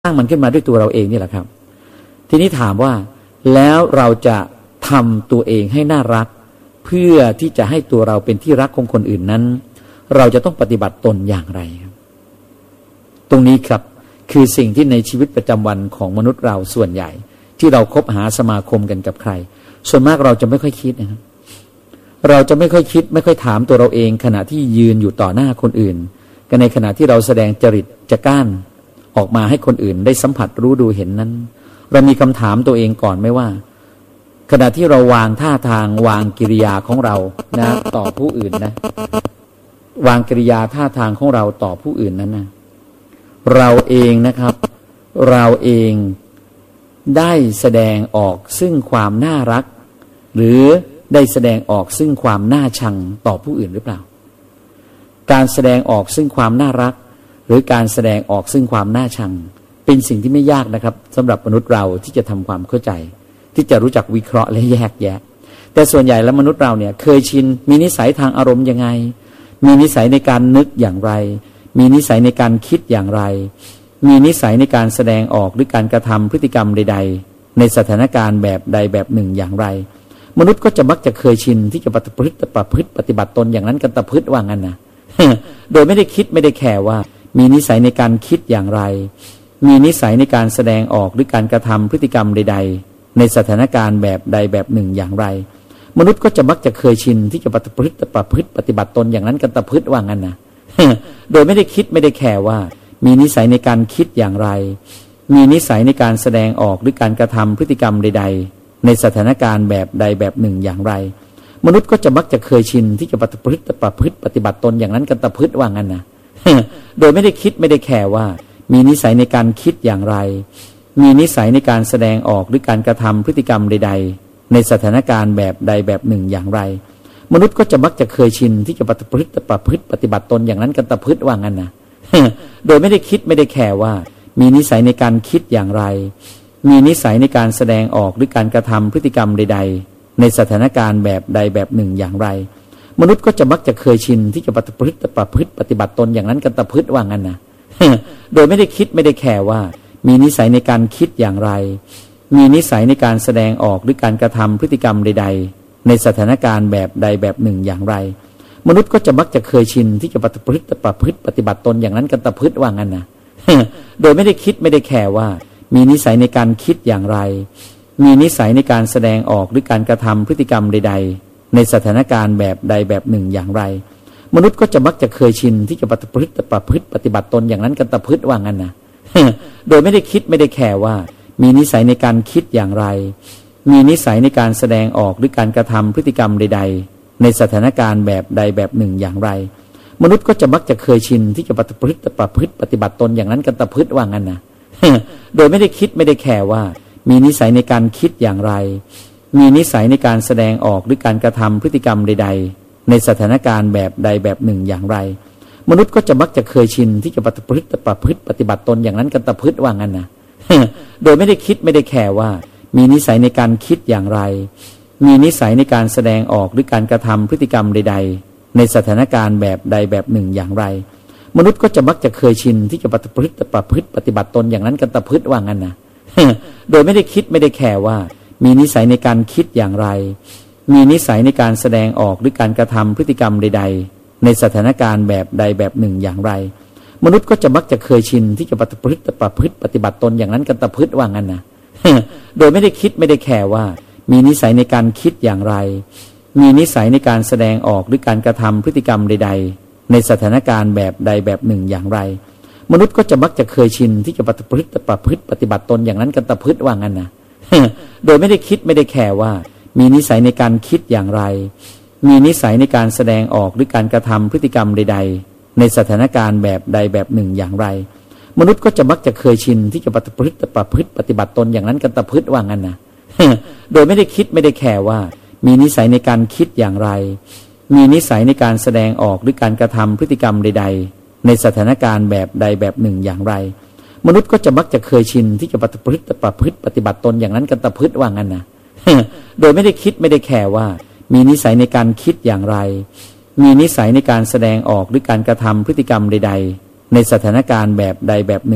สร้างมันขึ้นมาด้วยตัวเราเองนี่แหละครับทีนี้ถามว่าแล้วเราจะทำตัวเองให้น่ารักเพื่อที่จะให้ตัวเราเป็นที่รักของคนอื่นนั้นเราจะต้องปฏิบัติตนอย่างไรครับตรงนี้ครับคือสิ่งที่ในชีวิตประจำวันของมนุษย์เราส่วนใหญ่ที่เราคบหาสมาคมกันกับใครส่วนมากเราจะไม่ค่อยคิดนะครับเราจะไม่ค่อยคิดไม่ค่อยถามตัวเราเองขณะที่ยืนอยู่ต่อหน้าคนอื่นกันในขณะที่เราแสดงจริตจักร้านออกมาให้คนอื่นได้สัมผัสรู้ดูเห็นนั้นเรามีคำถามตัวเองก่อนไหมว่าขณะที่เราวางท่าทางวางกิริยาของเรานะต่อผู้อื่นนะวางกิริยาท่าทางของเราต่อผู้อื่นนั้นนะเราเองนะครับเราเองได้แสดงออกซึ่งความน่ารักหรือได้แสดงออกซึ่งความน่าชังต่อผู้อื่นหรือเปล่าการแสดงออกซึ่งความน่ารักหรือการแสดงออกซึ่งความน่าชังเป็นสิ่งที่ไม่ยากนะครับสำหรับมนุษย์เราที่จะทำความเข้าใจที่จะรู้จักวิเคราะห์และแยกแยะแต่ส่วนใหญ่แล้วมนุษย์เราเนี่ยเคยชินมีนิสัยทางอารมณ์ยังไงมีนิสัยในการนึกอย่างไรมีนิสัยในการคิดอย่างไรมีนิสัยในการแสดงออกหรือการกระทำพฤติกรรมใดๆในสถานการณ์แบบใดแบบหนึ่งอย่างไรมนุษย์ก็จะมักจะเคยชินที่จะประพฤติปฏิบัติตนอย่างนั้นกันประพฤติว่างั้นนะ โดยไม่ได้คิดไม่ได้แคร์ว่ามีนิสัยในการคิดอย่างไรมีนิสัยในการแสดงออกหรือการกระทำพฤติกรรมใดๆในสถานการณ์แบบใดแบบหนึ่งอย่างไรมนุษย์ก็จะมักจะเคยชินที่จะประพฤติปฏิบัติตนอย่างนั้นกันประพฤติว่างั้นนะ โดยไม่ได้คิดไม่ได้แคร์ว่ามีนิสัยในการคิดอย่างไรมีนิสัยในการแสดงออกหรือการกระทำพฤติกรรมใดๆในสถานการณ์แบบใดแบบหนึ่งอย่างไรมนุษย์ก็จะมักจะเคยชินที่จะประพฤติปฏิบัติตนอย่างนั้นกันประพฤติว่างั้นนะ โดยไม่ได้คิดไม่ได้แคร์ว่ามีนิสัยในการคิดอย่างไรมีนิสัยในการแสดงออกหรือการกระทำพฤติกรรมใดๆในสถานการณ์แบบใดแบบหนึ่งอย่างไรมนุษย์ก็จะมักจะเคยชินที่จะประพฤติปฏิบัติตนอย่างนั้นกันประพฤติว่างั้นนะ โดยไม่ได้คิดไม่ได้แคร์ว่ามีนิสัยในการคิดอย่างไรมีนิสัยในการแสดงออกหรือการกระทำพฤติกรรมใดๆในสถานการณ์แบบใดแบบหนึ่งอย่างไรมนุษย์ก็จะมักจะเคยชินที่จะประพฤติปฏิบัติตนอย่างนั้นกันประพฤติว่างั้นนะ โดยไม่ได้คิดไม่ได้แคร์ว่ามีนิสัยในการคิดอย่างไรมีนิสัยในการแสดงออกหรือการกระทำพฤติกรรมใดๆในสถานการณ์แบบใดแบบหนึ่งอย่างไรมนุษย์ก็จะมักจะเคยชินที่จะประพฤติปฏิบัติตนอย่างนั้นกันประพฤติว่างั้นนะ โดยไม่ได้คิดไม่ได้แคร์ว่ามีนิสัยในการคิดอย่างไรมีนิสัยในการแสดงออกหรือการกระทำพฤติกรรมใดๆในสถานการณ์แบบใดแบบหนึ่งอย่างไรมนุษย์ก็จะมักจะเคยชินที่จะประพฤติปฏิบัติตนอย่างนั้นกันประพฤติว่างั้นนะ โดยไม่ได้คิดไม่ได้แคร์ว่ามีนิสัยในการคิดอย่างไรมีนิสัยในการแสดงออกหรือการกระทำพฤติกรรมใดๆในสถานการณ์แบบใดแบบหนึ่งอย่างไรมนุษย์ก็จะมักจะเคยชินที่จะประพฤติปฏิบัติตนอย่างนั้นกันประพฤติว่างั้นนะ โดยไม่ได้คิดไม่ได้แคร์ว่ามีนิสัยในการคิดอย่างไรมีนิสัยในการแสดงออกหรือการกระทำพฤติกรรมใดๆในสถานการณ์แบบใดแบบหนึ่งอย่างไรมนุษย์ก็จะมักจะเคยชินที่จะประพฤติปฏิบัติตนอย่างนั้นกันประพฤติว่างั้นนะ โดยไม่ได้คิดไม่ได้แคร์ว่ามีนิสัยในการคิดอย่างไรมีนิสัยในการแสดงออกหรือการกระทำพฤติกรรมใดๆในสถานการณ์แบบใดแบบหนึ่งอย่างไรมนุษย์ก็จะมักจะเคยชินที่จะประพฤติปฏิบัติตนอย่างนั้นกันประพฤติว่างั้นนะ โดยไม่ได้คิดไม่ได้แคร์ว่ามีนิสัยในการคิดอย่างไรมีนิสัยในการแสดงออกหรือการกระทำพฤติกรรมใดๆในสถานการณ์แบบใดแบบหนึ่งอย่างไรมนุษย์ก็จะมักจะเคยชินที่จะประพฤติปฏิบัติตนอย่างนั้นกันประพฤติว่างั้นนะ โดยไม่ได้คิดไม่ได้แคร์ว่ามีนิสัยในการคิดอย่างไรมีนิสัยในการแสดงออกหรือการกระทำพฤติกรรมใดๆในสถานการณ์แบบใดแบบหนึ่งอย่างไรมนุษย์ก็จะมักจะเคยชินที่จะประพฤติปฏิบัติตนอย่างนั้นกันประพฤติว่างั้นนะ โดยไม่ได้คิดไม่ได้แคร์ว่ามีนิสัยในการคิดอย่างไรมีนิสัยในการแสดงออกหรือการกระทำพฤติกรรมใดๆในสถานการณ์แบบใดแบบหนึ่งอย่างไรมนุษย์ก็จะมักจะเคยชินที่จะประพฤติปฏิบัติตนอย่างนั้นกันประพฤติว่างั้นนะ โดยไม่ได้คิดไม่ได้แคร์ว่ามีนิสัยในการคิดอย่างไรมีนิสัยในการแสดงออกหรือการกระทำพฤติกรรมใดๆในสถานการณ์แบบใดแบบหนึ่งอย่างไรมนุษย์ก็จะมักจะเคยชินที่จะประพฤติปฏิบัติตนอย่างนั้นกันประพฤติว่างั้นนะ โดยไม่ได้คิดไม่ได้แคร์ว่ามีนิสัยในการคิดอย่างไรมีนิสัยในการแสดงออกหรือการกระทำพฤติกรรมใดๆในสถานการณ์แบบใดแบบหนึ่ง